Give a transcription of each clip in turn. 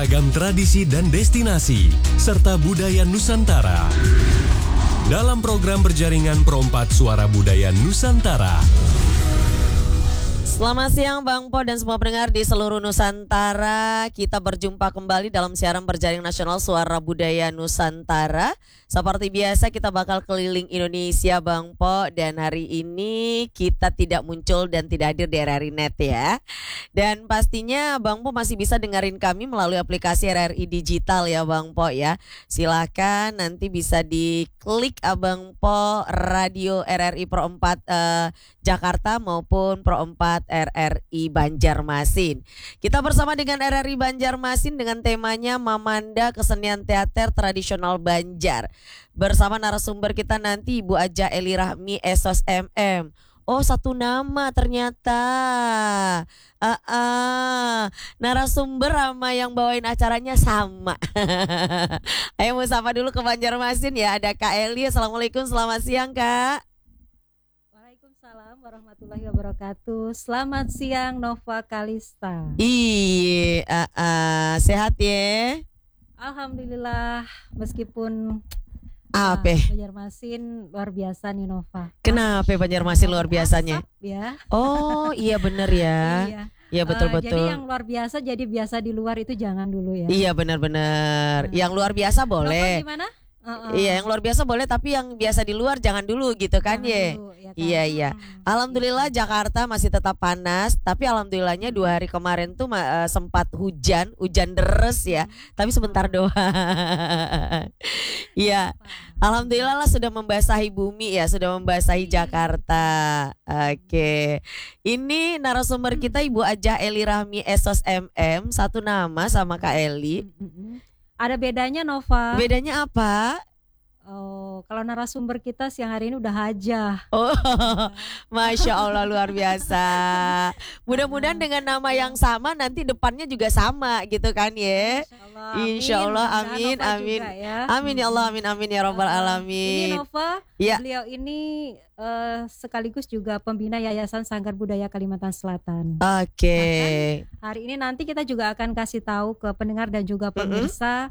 beragam tradisi dan destinasi, serta budaya Nusantara. Dalam program berjaringan Pro4 Suara Budaya Nusantara. Selamat siang Bang Po dan semua pendengar di seluruh Nusantara. Kita berjumpa kembali dalam siaran berjaring nasional Suara Budaya Nusantara. Seperti biasa kita bakal keliling Indonesia Bang Po. Dan hari ini kita tidak muncul dan tidak hadir di RRI Net ya. Dan pastinya Bang Po masih bisa dengerin kami melalui aplikasi RRI Digital ya Bang Po ya. Silakan nanti bisa diklik Abang Po Radio RRI Pro4 Jakarta maupun Pro4 RRI Banjarmasin. Kita bersama dengan RRI Banjarmasin dengan temanya Mamanda Kesenian Teater Tradisional Banjar. Bersama narasumber kita nanti Ibu Aja Eli Rahmi Esos MM. Oh, satu nama ternyata. Narasumber sama yang bawain acaranya sama. Ayo mau sapa dulu ke Banjarmasin ya. Ada Kak Eli. Assalamualaikum, selamat siang Kak. Waalaikumsalam warahmatullahi wabarakatuh. Selamat siang Nova Kalista. Iya, sehat ya? Alhamdulillah, meskipun Banjarmasin luar biasa nih Nova. Kenapa Banjarmasin luar biasanya? Ya. Oh iya benar ya. Iya betul-betul. Jadi yang luar biasa jadi biasa di luar itu jangan dulu ya. Iya benar-benar. Yang luar biasa boleh. Nova gimana? Iya yang luar biasa boleh tapi yang biasa di luar jangan dulu gitu kan ya. Kan? Iya. Alhamdulillah Jakarta masih tetap panas tapi alhamdulillahnya 2 hari kemarin tuh sempat hujan deres ya. Tapi sebentar doang. Iya. Alhamdulillah lah sudah membasahi bumi ya, sudah membasahi Jakarta. Oke. Ini narasumber kita Ibu Aja Eli Rahmi Esos MM, satu nama sama Kak Eli. Ada bedanya Nova. Bedanya apa? Oh, kalau narasumber kita siang hari ini udah hajah. Oh, Masya Allah luar biasa. Mudah-mudahan dengan nama yang sama nanti depannya juga sama gitu kan ya. Insya Allah, amin. Ya. Amin ya Allah, amin ya Rabbal Alamin. Ini Nova, ya. Beliau ini sekaligus juga pembina Yayasan Sanggar Budaya Kalimantan Selatan. Oke. Hari ini nanti kita juga akan kasih tahu ke pendengar dan juga pemirsa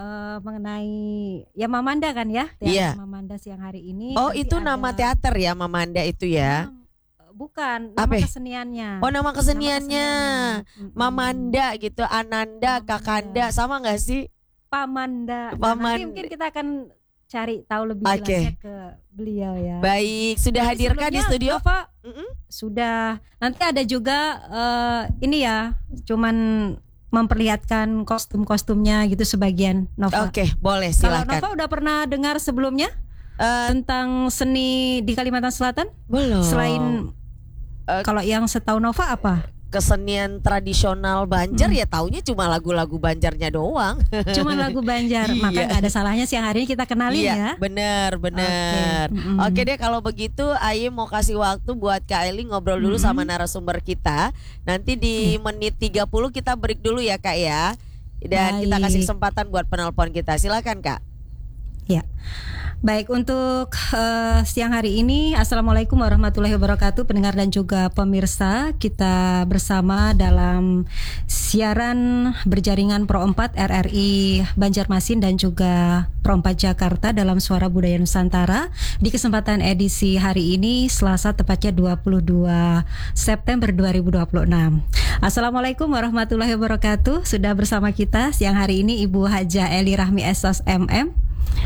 mengenai ya Mamanda kan ya, teater Mamanda siang hari ini. Oh itu nama teater ya Mamanda itu ya? Bukan, nama keseniannya. Oh nama keseniannya. Mamanda gitu, Ananda, Kakanda, sama nggak sih? Pamanda. Nanti mungkin kita akan cari tahu lebih jelasnya ke beliau ya. Baik, sudah hadirkah di studio? Nova, sudah. Nanti ada juga ini ya, cuman memperlihatkan kostum-kostumnya gitu sebagian Nova. Oke, boleh silakan. Kalau Nova udah pernah dengar sebelumnya tentang seni di Kalimantan Selatan? Belum. Selain kalau yang setahu Nova apa? Kesenian tradisional Banjar ya taunya cuma lagu-lagu Banjarnya doang. Cuma lagu Banjar, maka gak ada salahnya siang hari ini kita kenalin ya. Bener. Oke deh kalau begitu Aye mau kasih waktu buat Kak Eli ngobrol dulu sama narasumber kita. Nanti di menit 30 kita break dulu ya Kak ya. Dan kita kasih kesempatan buat penelpon kita. Silakan Kak. Ya. Baik, untuk siang hari ini Assalamualaikum warahmatullahi wabarakatuh pendengar dan juga pemirsa. Kita bersama dalam siaran berjaringan Pro4 RRI Banjarmasin dan juga Pro4 Jakarta dalam Suara Budaya Nusantara. Di kesempatan edisi hari ini Selasa tepatnya 22 September 2026. Assalamualaikum warahmatullahi wabarakatuh. Sudah bersama kita siang hari ini Ibu Haja Eli Rahmi Esos MM.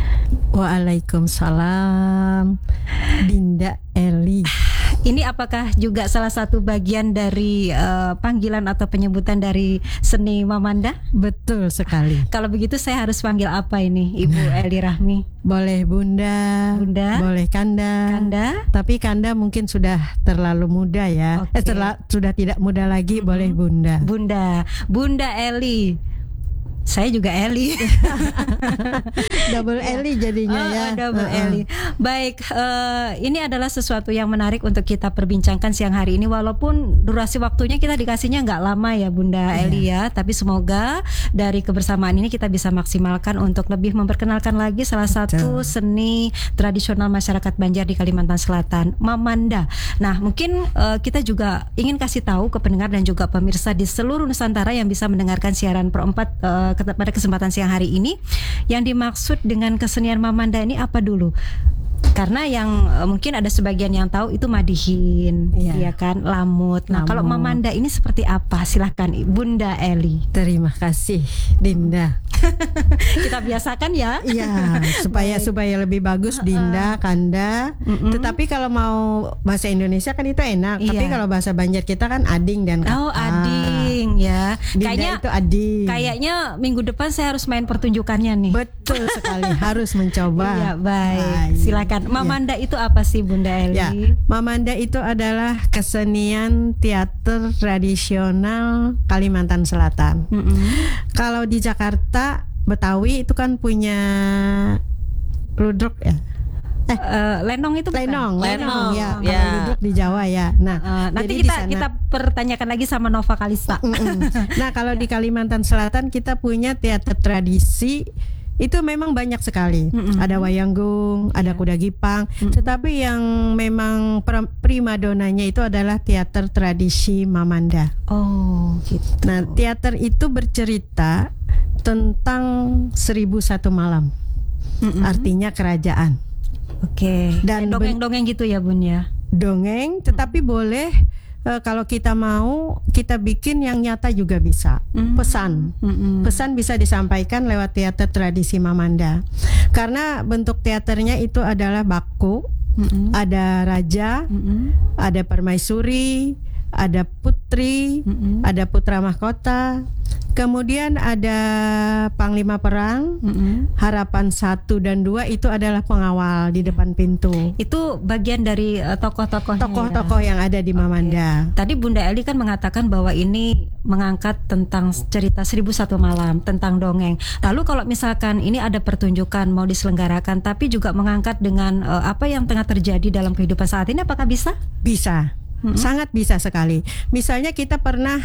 Waalaikumsalam Dinda Eli. Ini apakah juga salah satu bagian dari panggilan atau penyebutan dari seni Mamanda? Betul sekali. Kalau begitu saya harus panggil apa ini Ibu Eli Rahmi? Boleh Bunda, boleh Kanda. Tapi Kanda mungkin sudah terlalu muda ya. Sudah tidak muda lagi, boleh Bunda. Bunda Eli. Saya juga Eli. Double Eli jadinya ya. Double Eli. Baik, ini adalah sesuatu yang menarik untuk kita perbincangkan siang hari ini. Walaupun durasi waktunya kita dikasihnya nggak lama ya Bunda Eli ya. Tapi semoga dari kebersamaan ini kita bisa maksimalkan untuk lebih memperkenalkan lagi salah satu seni tradisional masyarakat Banjar di Kalimantan Selatan, Mamanda. Nah mungkin kita juga ingin kasih tahu ke pendengar dan juga pemirsa di seluruh Nusantara yang bisa mendengarkan siaran Pro4 pada kesempatan siang hari ini. Yang dimaksud dengan kesenian Mamanda ini apa dulu? Karena yang mungkin ada sebagian yang tahu itu madihin, ya kan, lamut. Nah, kalau Mamanda ini seperti apa? Silahkan Bunda Eli. Terima kasih Dinda. Kita biasakan ya. Iya, supaya lebih bagus Dinda, Kanda. Tetapi kalau mau bahasa Indonesia kan itu enak. Tapi kalau bahasa Banjar kita kan ading dan kakak. Oh, ading ya. Dinda Kayaknya itu ading. Kayaknya minggu depan saya harus main pertunjukannya nih. Betul sekali, harus mencoba. Iya, baik. Silakan. Mamanda itu apa sih Bunda Eli? Ya, Mamanda itu adalah kesenian teater tradisional Kalimantan Selatan. Kalau di Jakarta, Betawi itu kan punya ludruk ya. Lenong itu bukan? Lenong ya. Ya. Kalau ludruk di Jawa ya. Nah, nanti kita pertanyakan lagi sama Nova Kalista. Nah, kalau di Kalimantan Selatan kita punya teater tradisi. Itu memang banyak sekali. Ada wayanggung, ada kuda gipang. Tetapi yang memang primadonanya itu adalah teater tradisi Mamanda. Oh, gitu. Nah, teater itu bercerita tentang 1001 malam. Artinya kerajaan. Oke. Dan dongeng-dongeng gitu ya, Bun ya. Dongeng, tetapi boleh kalau kita mau kita bikin yang nyata juga bisa. Pesan bisa disampaikan lewat teater tradisi Mamanda. Karena bentuk teaternya itu adalah baku, ada raja, ada permaisuri, ada putri, ada putra mahkota. Kemudian ada panglima perang, harapan 1 dan 2 itu adalah pengawal di depan pintu. Itu bagian dari tokoh-tokohnya. Tokoh-tokoh yang ada di Mamanda. Tadi Bunda Eli kan mengatakan bahwa ini mengangkat tentang cerita 1001 malam, tentang dongeng. Lalu kalau misalkan ini ada pertunjukan mau diselenggarakan, tapi juga mengangkat dengan apa yang tengah terjadi dalam kehidupan saat ini, apakah bisa? Bisa. Sangat bisa sekali. Misalnya kita pernah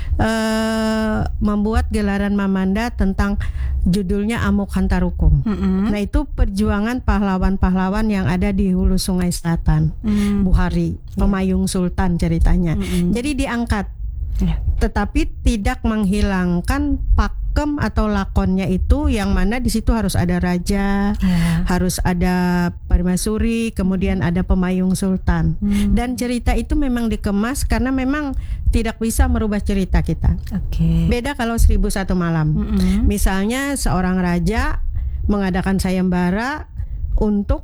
membuat gelaran Mamanda tentang judulnya Amuk Hantarukum. Nah, itu perjuangan pahlawan-pahlawan yang ada di hulu Sungai Selatan. Buhari, pemayung sultan ceritanya. Jadi diangkat. Tetapi tidak menghilangkan pakem atau lakonnya itu, yang mana di situ harus ada raja, harus ada permaisuri, kemudian ada pemayung sultan. Dan cerita itu memang dikemas karena memang tidak bisa merubah cerita kita. Beda kalau 1001 malam. Misalnya seorang raja mengadakan sayembara untuk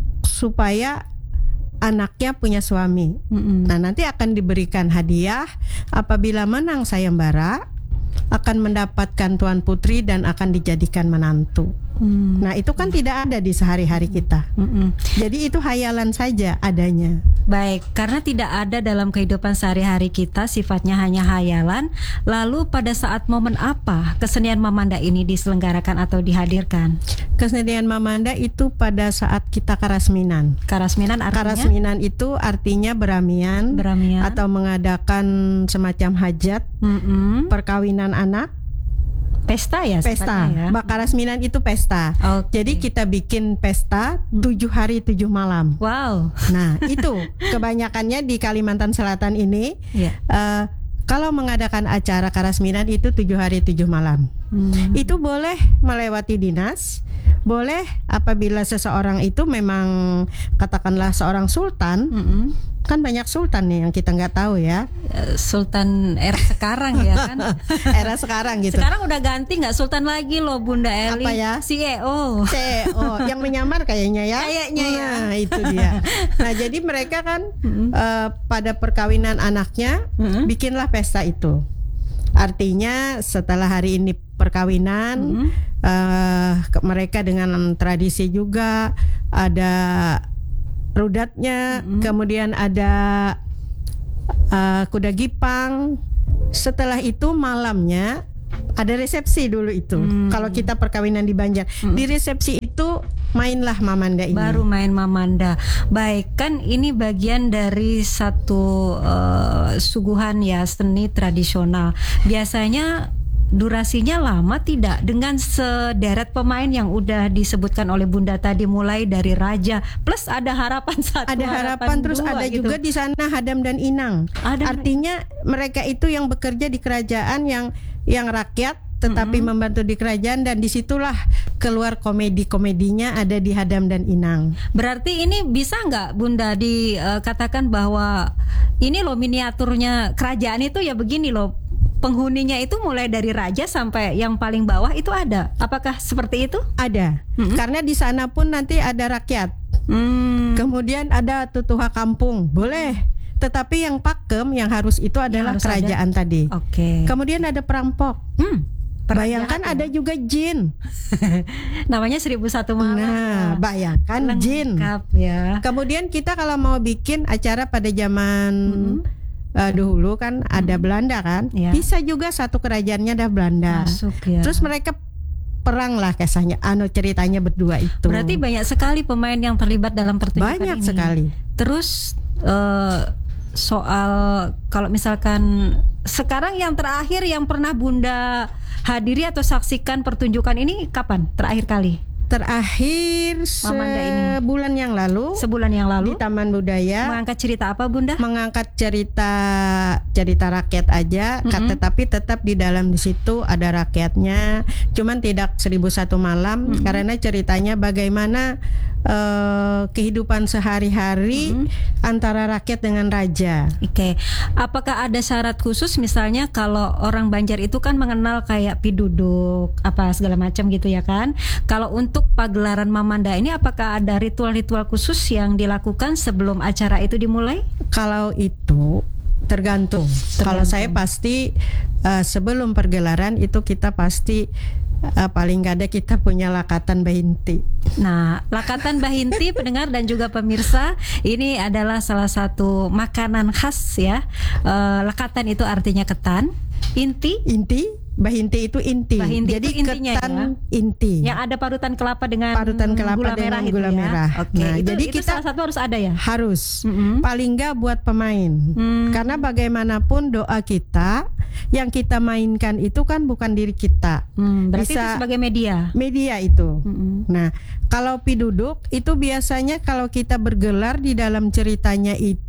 supaya anaknya punya suami. Nah, nanti akan diberikan hadiah. Apabila menang sayembara, akan mendapatkan tuan putri dan akan dijadikan menantu. Nah, itu kan tidak ada di sehari-hari kita. Jadi itu hayalan saja adanya. Baik, karena tidak ada dalam kehidupan sehari-hari kita, sifatnya hanya hayalan. Lalu pada saat momen apa kesenian Mamanda ini diselenggarakan atau dihadirkan? Kesenian Mamanda itu pada saat kita karasminan. Karasminan artinya? Karasminan itu artinya beramian. Atau mengadakan semacam hajat, perkawinan anak. Pesta ya? Pesta. Ya? Karasminan itu pesta. Jadi kita bikin pesta 7 hari 7 malam. Wow. Nah, itu kebanyakannya di Kalimantan Selatan ini. Kalau mengadakan acara karasminan itu 7 hari 7 malam. Itu boleh melewati dinas. Boleh apabila seseorang itu memang katakanlah seorang sultan. Kan banyak sultan nih yang kita nggak tahu ya. Sultan era sekarang ya kan. Era sekarang gitu. Sekarang udah ganti, nggak sultan lagi loh Bunda Eli. Apa ya? CEO. Yang menyamar kayaknya ya. Kayaknya ya. Nah, itu dia. Nah, jadi mereka kan pada perkawinan anaknya bikinlah pesta itu. Artinya setelah hari ini perkawinan, mereka dengan tradisi juga ada rudatnya, kemudian ada kuda gipang. Setelah itu malamnya ada resepsi dulu itu. Kalau kita perkawinan di Banjar, di resepsi itu mainlah Mamanda ini. Baru main Mamanda. Baik, kan ini bagian dari satu suguhan ya, seni tradisional. Biasanya durasinya lama tidak, dengan sederet pemain yang udah disebutkan oleh Bunda tadi, mulai dari raja plus ada harapan 1, ada harapan terus 2, ada gitu. juga di sana Hadam dan Inang. Artinya mereka itu yang bekerja di kerajaan yang rakyat tetapi membantu di kerajaan, dan disitulah keluar komedi-komedinya ada di Hadam dan Inang. Berarti ini bisa nggak Bunda dikatakan bahwa ini loh miniaturnya kerajaan itu ya begini loh, penghuninya itu mulai dari raja sampai yang paling bawah itu ada. Apakah seperti itu? Ada, karena di sana pun nanti ada rakyat. Kemudian ada tutuha kampung, boleh. Tetapi yang pakem yang harus itu adalah harus kerajaan tadi. Oke. Kemudian ada perampok. Bayangkan ada juga jin. Namanya 1001 Malam. Nah, bayangkan jin. Lengkap ya. Kemudian kita kalau mau bikin acara pada zaman dulu kan ada Belanda kan, Ya. bisa juga satu kerajaannya ada Belanda. Masuk ya. Terus mereka perang lah kisahnya, ceritanya berdua itu. Berarti banyak sekali pemain yang terlibat dalam pertunjukan banyak ini. sekali. Terus soal kalau misalkan sekarang yang terakhir yang pernah Bunda hadiri atau saksikan pertunjukan ini kapan terakhir kali? Terakhir Mamanda ini. sebulan yang lalu Sebulan yang lalu. di Taman Budaya. Mengangkat cerita apa Bunda? Mengangkat cerita rakyat aja, tetapi tetap di dalam di situ ada rakyatnya. Cuman tidak 1001 Malam, karena ceritanya bagaimana kehidupan sehari-hari antara rakyat dengan raja. Oke. Apakah ada syarat khusus misalnya kalau orang Banjar itu kan mengenal kayak piduduk apa segala macam gitu ya kan? Kalau untuk pagelaran Mamanda ini apakah ada ritual-ritual khusus yang dilakukan sebelum acara itu dimulai? Kalau itu tergantung. Kalau saya pasti sebelum pergelaran itu kita pasti paling gak ada kita punya lakatan bahinti. Nah, lakatan bahinti pendengar dan juga pemirsa, ini adalah salah satu makanan khas ya. Lakatan itu artinya ketan, inti, bahinti itu inti. Bahinti jadi itu intinya ketan ya. inti. Yang ada parutan kelapa dengan gula merah itu gula ya. merah. Oke, Nah, itu, jadi itu kita salah satu harus ada ya. Harus. Paling enggak buat pemain. Karena bagaimanapun doa kita yang kita mainkan itu kan bukan diri kita. Berarti itu sebagai media. Media itu. Nah, kalau piduduk itu biasanya kalau kita bergelar di dalam ceritanya itu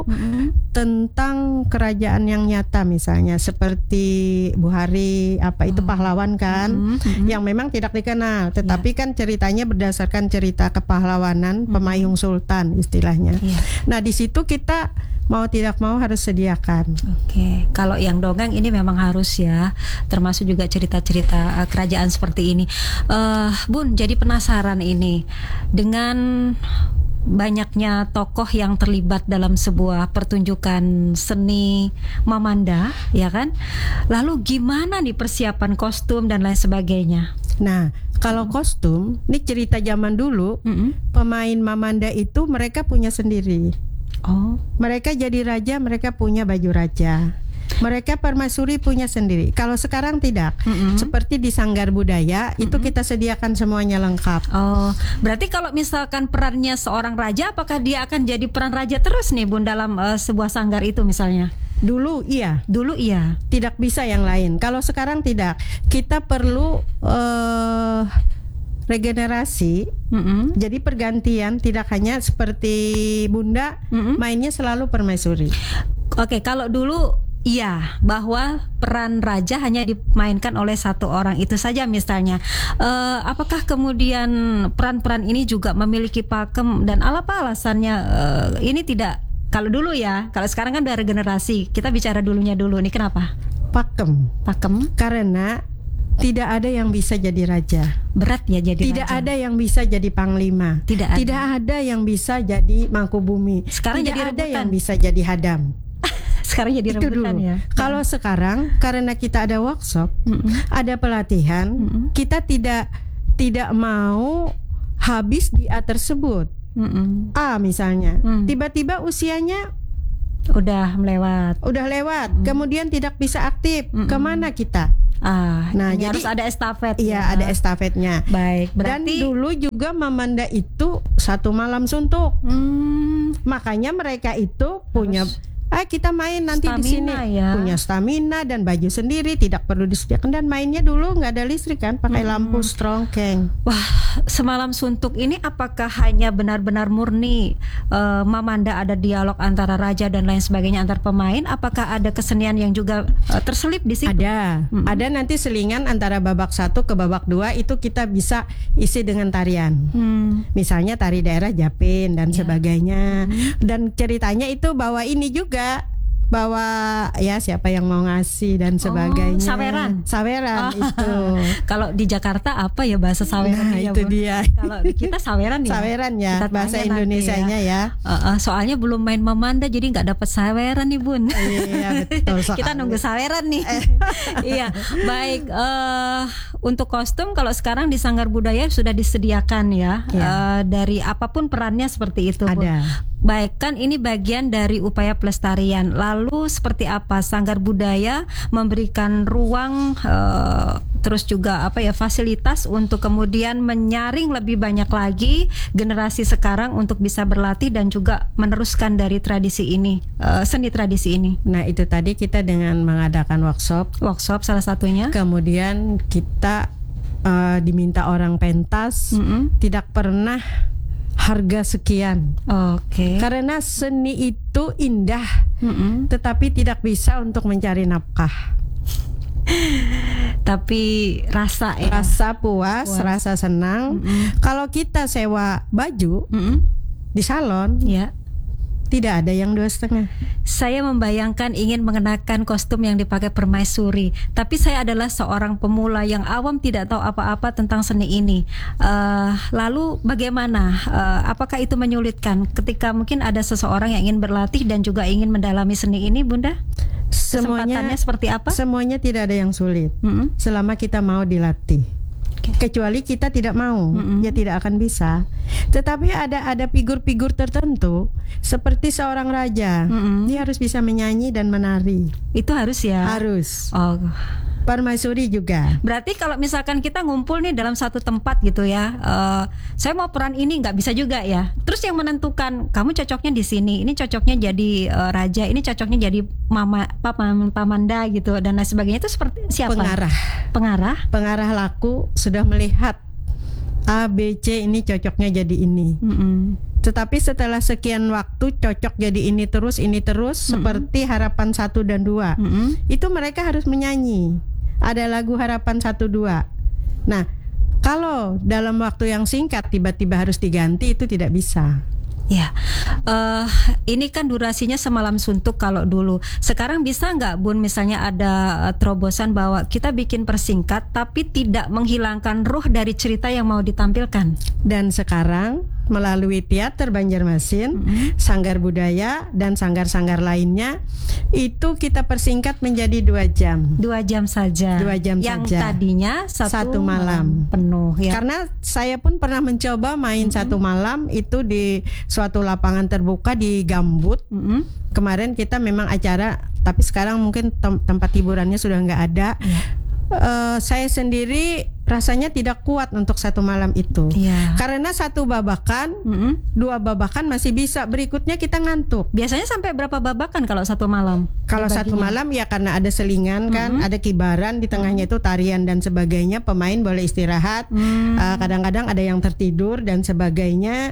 tentang kerajaan yang nyata, misalnya seperti Buhari itu pahlawan kan, yang memang tidak dikenal, tetapi kan ceritanya berdasarkan cerita kepahlawanan Pemayung Sultan istilahnya. Nah, di situ kita mau tidak mau harus sediakan. Oke, kalau yang dongeng ini memang harus ya, termasuk juga cerita-cerita kerajaan seperti ini. Bun, jadi penasaran ini dengan banyaknya tokoh yang terlibat dalam sebuah pertunjukan seni Mamanda, ya kan? Lalu gimana nih persiapan kostum dan lain sebagainya? Nah, kalau kostum, ini cerita zaman dulu, pemain Mamanda itu mereka punya sendiri. Oh, mereka jadi raja, mereka punya baju raja. Mereka permaisuri punya sendiri. Kalau sekarang tidak, seperti di Sanggar Budaya itu kita sediakan semuanya lengkap. Oh, berarti kalau misalkan perannya seorang raja, apakah dia akan jadi peran raja terus nih Bun dalam sebuah sanggar itu misalnya? Dulu iya, tidak bisa yang lain. Kalau sekarang tidak, kita perlu regenerasi. Jadi pergantian, tidak hanya seperti Bunda mainnya selalu permaisuri. Oke, kalau dulu iya, bahwa peran raja hanya dimainkan oleh satu orang itu saja misalnya. Apakah kemudian peran-peran ini juga memiliki pakem dan apa alasannya ini tidak? Kalau dulu ya, kalau sekarang kan udah regenerasi. Kita bicara dulunya dulu nih, kenapa? Pakem. Karena tidak ada yang bisa jadi raja. Berat ya jadi tidak raja. Ada yang bisa jadi panglima. Tidak ada yang bisa jadi Mangkubumi. Sekarang tidak jadi ada rebutan. yang bisa jadi Hadam. Sekarang jadi itu rebutan dulu. Ya. Kalau sekarang karena kita ada workshop, ada pelatihan, kita tidak mau habis di A tersebut. Misalnya, tiba-tiba usianya udah lewat, kemudian tidak bisa aktif. Kemana kita? Nah, jadi harus ada estafet. Iya, ada estafetnya. Baik, berarti dan dulu juga Mamanda itu 1 malam suntuk. Makanya mereka itu punya kita main nanti di sini ya. Punya stamina dan baju sendiri, tidak perlu disediakan, dan mainnya dulu nggak ada listrik kan, pakai lampu strongkeng. Wah, Semalam Suntuk ini apakah hanya benar-benar murni Mamanda ada dialog antara raja dan lain sebagainya antar pemain? Apakah ada kesenian yang juga terselip di situ? Ada nanti selingan antara babak 1 ke babak 2 itu kita bisa isi dengan tarian. Misalnya tari daerah Japin dan sebagainya. Dan ceritanya itu bawa ini juga, bawa ya siapa yang mau ngasih dan sebagainya. Saweran itu. Kalau di Jakarta apa ya bahasa saweran? Nah, itu dia. Kalau kita saweran ya. Saweran ya, bahasa Indonesianya ya. Soalnya belum main Mamanda jadi nggak dapat saweran nih Bun. Iya betul. Kita nunggu saweran nih. Iya, baik. Untuk kostum kalau sekarang di Sanggar Budaya sudah disediakan ya. Dari apapun perannya seperti itu Bun. Ada. Baik, kan ini bagian dari upaya pelestarian. Lalu seperti apa Sanggar Budaya memberikan ruang terus juga fasilitas untuk kemudian menyaring lebih banyak lagi generasi sekarang untuk bisa berlatih dan juga meneruskan dari tradisi ini, seni tradisi ini. Nah, itu tadi kita dengan mengadakan workshop salah satunya. Kemudian kita diminta orang pentas, tidak pernah harga sekian. Karena seni itu indah, tetapi tidak bisa untuk mencari nafkah. Tapi rasa ya. Rasa puas. Rasa senang. Kalau kita sewa baju di salon, tidak ada yang 2,5. Saya membayangkan ingin mengenakan kostum yang dipakai permaisuri, tapi saya adalah seorang pemula yang awam, tidak tahu apa-apa tentang seni ini. Lalu bagaimana? Apakah itu menyulitkan ketika mungkin ada seseorang yang ingin berlatih dan juga ingin mendalami seni ini, Bunda? Kesempatannya seperti apa? Semuanya tidak ada yang sulit, selama kita mau dilatih. Kecuali kita tidak mau, ya tidak akan bisa. Tetapi ada figur-figur tertentu seperti seorang raja, dia harus bisa menyanyi dan menari. Itu harus ya? Harus. Permaisuri juga. Berarti kalau misalkan kita ngumpul nih dalam satu tempat gitu ya, saya mau peran ini, nggak bisa juga ya. Terus yang menentukan kamu cocoknya di sini, ini cocoknya jadi raja, ini cocoknya jadi pamanda gitu dan lain sebagainya, itu seperti siapa? Pengarah laku sudah melihat A, B, C ini cocoknya jadi ini. Tetapi setelah sekian waktu cocok jadi ini terus seperti Harapan 1 dan 2. Itu mereka harus menyanyi. Ada lagu Harapan 1, 2. Nah, kalau dalam waktu yang singkat tiba-tiba harus diganti, itu tidak bisa. Ya, ini kan durasinya semalam suntuk kalau dulu. Sekarang bisa nggak Bun, misalnya ada terobosan bahwa kita bikin persingkat tapi tidak menghilangkan ruh dari cerita yang mau ditampilkan. Dan sekarang melalui teater Banjarmasin, Sanggar Budaya dan sanggar-sanggar lainnya itu kita persingkat menjadi 2 jam. 2 jam saja. 2 jam yang saja. tadinya satu malam penuh ya. Karena saya pun pernah mencoba main 1 malam itu di suatu lapangan terbuka di Gambut. Kemarin kita memang acara, tapi sekarang mungkin tempat hiburannya sudah nggak ada. Saya sendiri rasanya tidak kuat untuk 1 malam itu, karena 1 babakan, 2 babakan masih bisa, berikutnya kita ngantuk. Biasanya sampai berapa babakan kalau 1 malam? Kalau 1 malam ya karena ada selingan kan, ada kibaran di tengahnya itu tarian dan sebagainya, pemain boleh istirahat, kadang-kadang ada yang tertidur dan sebagainya.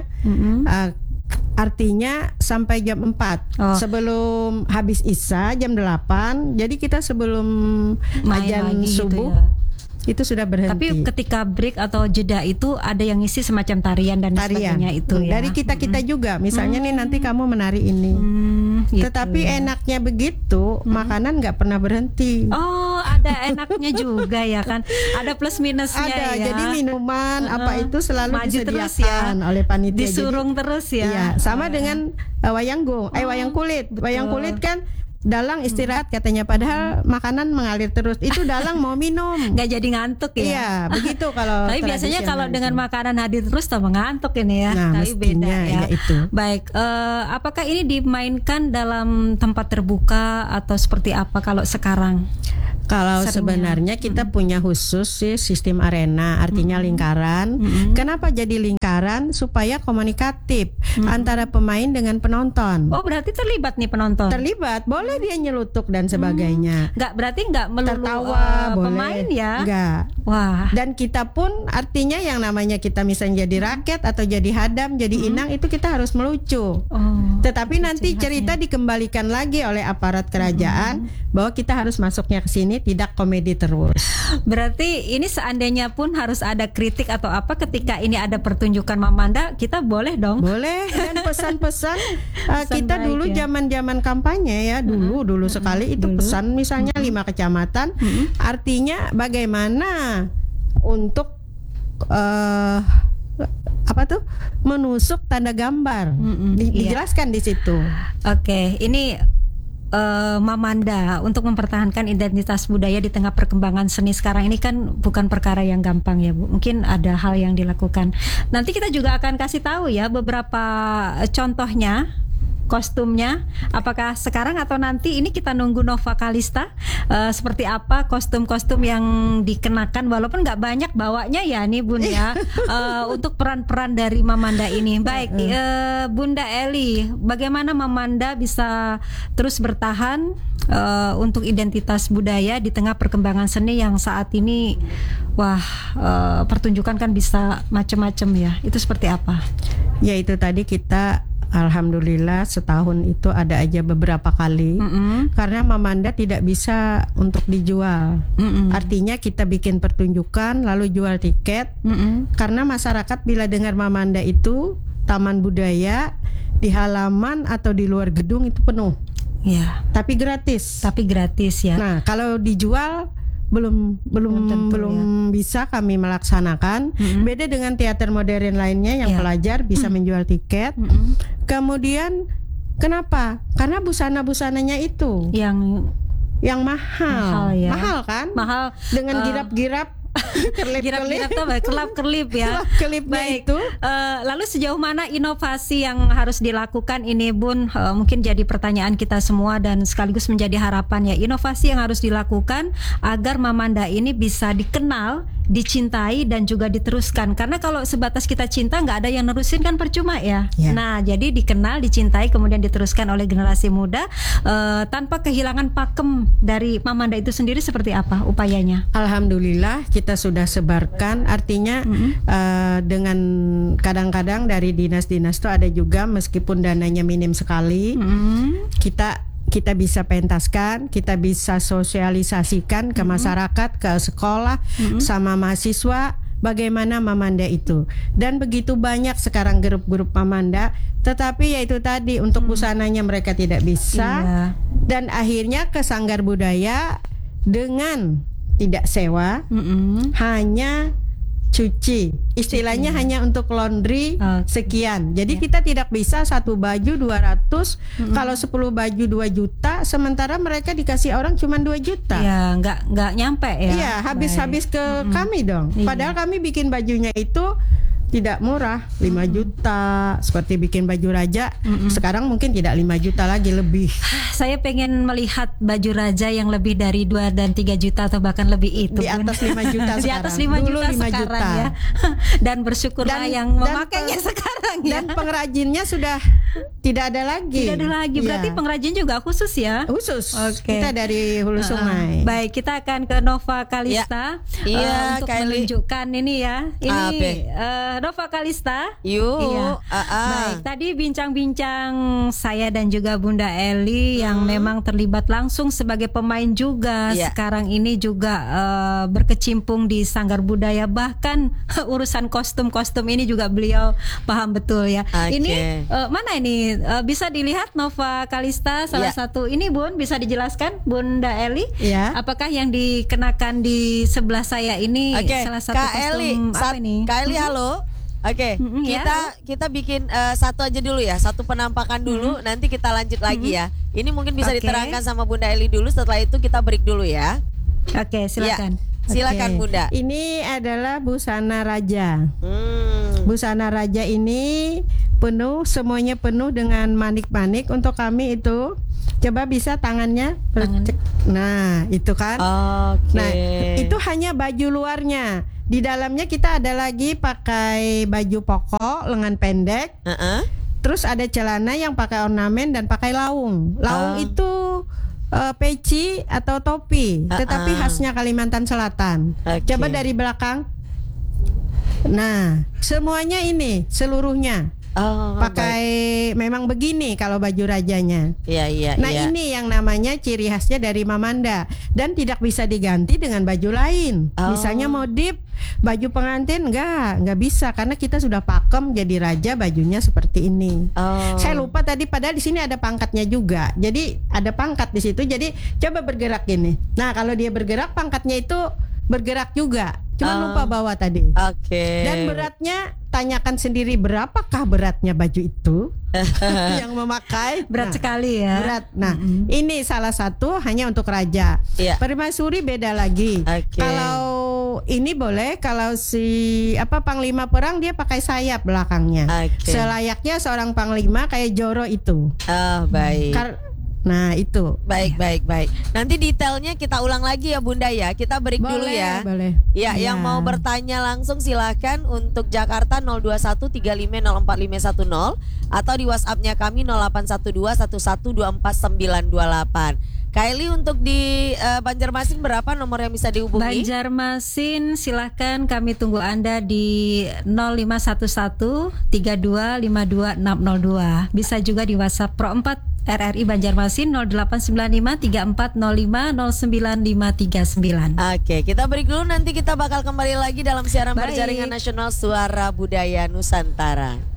Artinya sampai jam 4 sebelum habis Isya jam 8. Jadi kita sebelum azan subuh gitu ya, itu sudah berhenti. Tapi ketika break atau jeda itu ada yang ngisi semacam tarian dan sebagainya itu ya. Dari kita juga, misalnya nih nanti kamu menari ini. Gitu. Tetapi enaknya begitu, makanan nggak pernah berhenti. Oh, ada enaknya juga ya kan. Ada plus minusnya ada, ya. Jadi minuman apa itu selalu maju disediakan terus ya, oleh panitia. Disurung jadi, terus ya. Iya, sama dengan wayang kulit. Betul. Wayang kulit kan dalang istirahat katanya, padahal makanan mengalir terus. Itu dalang mau minum, nggak jadi ngantuk ya. Iya, begitu kalau. Tapi biasanya kalau dengan makanan hadir terus tambah ngantuk ini ya. Nah, tapi beda ya. Itu. Baik, apakah ini dimainkan dalam tempat terbuka atau seperti apa kalau sekarang? Kalau Seringnya. sebenarnya kita punya khusus sih sistem arena, artinya lingkaran. Kenapa jadi lingkaran? Supaya komunikatif antara pemain dengan penonton. Oh, berarti terlibat nih penonton. Terlibat, boleh dia nyelutuk dan sebagainya. Berarti nggak melulu Tertawa, boleh. pemain ya? Enggak. Wah. Dan kita pun artinya yang namanya kita misalnya jadi rakyat atau jadi hadam, jadi inang, itu kita harus melucu. Tetapi nanti cerita dikembalikan lagi oleh aparat kerajaan bahwa kita harus masuknya ke sini tidak komedi terus. Berarti ini seandainya pun harus ada kritik atau apa ketika ini ada pertunjukan Mamanda, kita boleh dong? Boleh. Dan pesan-pesan kita baik dulu ya. zaman-zaman kampanye ya, dulu sekali itu pesan misalnya 5 kecamatan, artinya bagaimana untuk menusuk tanda gambar. Dijelaskan di situ. Oke, ini Mamanda untuk mempertahankan identitas budaya di tengah perkembangan seni sekarang ini kan bukan perkara yang gampang ya, Bu. Mungkin ada hal yang dilakukan. Nanti kita juga akan kasih tahu ya beberapa contohnya kostumnya, apakah sekarang atau nanti. Ini kita nunggu Nova Kalista seperti apa kostum-kostum yang dikenakan, walaupun nggak banyak bawanya ya nih Bun ya. Untuk peran-peran dari Mamanda ini. Baik, Bunda Eli, bagaimana Mamanda bisa terus bertahan untuk identitas budaya di tengah perkembangan seni yang saat ini pertunjukan kan bisa macam-macam ya. Itu seperti apa? Ya itu tadi kita alhamdulillah setahun itu ada aja beberapa kali, karena Mamanda tidak bisa untuk dijual. Artinya kita bikin pertunjukan lalu jual tiket, karena masyarakat bila dengar Mamanda itu taman budaya di halaman atau di luar gedung itu penuh. Ya. Tapi gratis ya. Nah kalau dijual belum bisa kami melaksanakan. Beda dengan teater modern lainnya yang pelajar bisa menjual tiket. Kemudian kenapa? Karena busana-busananya itu yang mahal ya. Mahal kan? Mahal dengan girap-girap kelap-kelip ya. Baik. Itu. Lalu sejauh mana inovasi yang harus dilakukan ini Bun? Mungkin jadi pertanyaan kita semua dan sekaligus menjadi harapan ya. Inovasi yang harus dilakukan agar Mamanda ini bisa dikenal, dicintai dan juga diteruskan. Karena kalau sebatas kita cinta nggak ada yang nerusin kan percuma ya. Nah jadi dikenal, dicintai kemudian diteruskan oleh generasi muda tanpa kehilangan pakem dari Mamanda itu sendiri. Seperti apa upayanya? Alhamdulillah kita sudah sebarkan, artinya dengan kadang-kadang dari dinas-dinas itu ada juga meskipun dananya minim sekali, kita bisa pentaskan, kita bisa sosialisasikan ke masyarakat, ke sekolah, sama mahasiswa bagaimana Mamanda itu. Dan begitu banyak sekarang grup-grup Mamanda, tetapi yaitu tadi untuk busananya mereka tidak bisa, dan akhirnya ke Sanggar Budaya dengan tidak sewa, hanya cuci, istilahnya hanya untuk laundry sekian. Jadi kita tidak bisa satu baju 200, kalau 10 baju 2 juta, sementara mereka dikasih orang cuma 2 juta. Ya, nggak nyampe ya. Iya, habis ke kami dong. Padahal kami bikin bajunya itu tidak murah, 5 juta, seperti bikin baju raja. Sekarang mungkin tidak 5 juta lagi, lebih. Saya pengen melihat baju raja yang lebih dari 2 dan 3 juta atau bahkan lebih itu. Di atas 5 juta di sekarang. atas 5 Dulu juta 5 sekarang juta. Ya. Dan bersyukurlah yang memakainya sekarang ya. Dan pengrajinnya sudah tidak ada lagi. Tidak ada lagi. Berarti pengrajin juga khusus ya? Khusus. Okay. Kita dari Hulu Sungai. Baik, kita akan ke Nova Kalista untuk menunjukkan ini ya. Ini Nova Kalista. Yuk. Baik, tadi bincang-bincang saya dan juga Bunda Eli yang memang terlibat langsung sebagai pemain juga. Sekarang ini juga berkecimpung di Sanggar Budaya, bahkan urusan kostum-kostum ini juga beliau paham betul ya. Ini mana ini bisa dilihat Nova Kalista salah satu ini Bun, bisa dijelaskan Bunda Eli? Apakah yang dikenakan di sebelah saya ini salah satu kostum apa ini? Kak Eli, halo. Oke, kita bikin satu aja dulu ya, satu penampakan dulu, nanti kita lanjut lagi ya. Ini mungkin bisa diterangkan sama Bunda Eli dulu, setelah itu kita break dulu ya. Oke, silakan. Silakan Bunda. Ini adalah busana raja. Busana raja ini penuh, semuanya penuh dengan manik-manik. Untuk kami itu Coba bisa tangannya. Nah, itu kan. Oke. Nah, itu hanya baju luarnya. Di dalamnya kita ada lagi pakai baju pokok lengan pendek. Terus ada celana yang pakai ornamen dan pakai laung. Laung itu peci atau topi, tetapi khasnya Kalimantan Selatan. Coba dari belakang. Nah, semuanya ini seluruhnya pakai memang begini kalau baju rajanya. Iya. Nah, ini yang namanya ciri khasnya dari Mamanda dan tidak bisa diganti dengan baju lain. Misalnya modif baju pengantin nggak bisa karena kita sudah pakem jadi raja bajunya seperti ini. Saya lupa tadi padahal di sini ada pangkatnya juga. Jadi ada pangkat di situ. Jadi coba bergerak gini. Nah, kalau dia bergerak pangkatnya itu bergerak juga. Cuma lupa bawa tadi. Dan beratnya tanyakan sendiri berapakah beratnya baju itu yang memakai. Berat sekali ya. Berat. Nah, ini salah satu hanya untuk raja. Permaisuri beda lagi. Kalau ini boleh, kalau si panglima perang dia pakai sayap belakangnya. Selayaknya seorang panglima kayak Joro itu. Baik. Nah, itu. Baik. Nanti detailnya kita ulang lagi ya Bunda ya. Kita break dulu ya. Boleh. Ya, yang mau bertanya langsung silakan untuk Jakarta 02135045510 atau di WhatsApp-nya kami 081211242928. Kylie, untuk di Banjarmasin berapa nomor yang bisa dihubungi? Banjarmasin silahkan, kami tunggu Anda di 0511 3252 602. Bisa juga di WhatsApp Pro 4 RRI Banjarmasin 0895 3405 09539. Oke, kita break dulu, nanti kita bakal kembali lagi dalam siaran berjaringan nasional Suara Budaya Nusantara.